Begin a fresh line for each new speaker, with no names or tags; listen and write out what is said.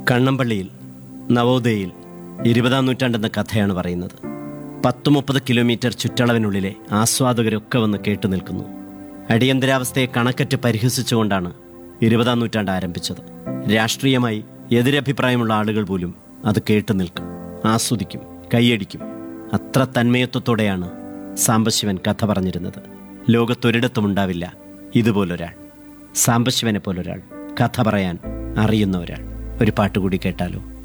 കണ്ണമ്പള്ളിയിൽ നവോദയയിൽ 20-ാം നൂറ്റാണ്ടെന്ന കഥയാണ് പറയുന്നത്. 10-30 കിലോമീറ്റർ ചുറ്റളവിനുള്ളിലെ ആസ്വാദകരൊക്കെ വന്ന് കേട്ടു നിൽക്കുന്നു. അടിയന്തരാവസ്ഥയെ കണക്കറ്റ് പരിഹസിച്ചുകൊണ്ടാണ് 20-ാം നൂറ്റാണ്ട് ആരംഭിച്ചത്. രാഷ്ട്രീയമായി എതിരഭിപ്രായമുള്ള ആളുകൾ പോലും അത് കേട്ടു നിൽക്കും, ആസ്വദിക്കും, കൈയടിക്കും. അത്ര തന്മയത്വത്തോടെയാണ് സാംബശിവൻ കഥ പറഞ്ഞിരുന്നത്. ലോകത്തൊരിടത്തുമുണ്ടാവില്ല ഇതുപോലൊരാൾ, സാംബശിവനെ പോലൊരാൾ, കഥ പറയാൻ അറിയുന്ന ഒരാൾ. ഒരു പാട്ടുകൂടി കേട്ടാലോ?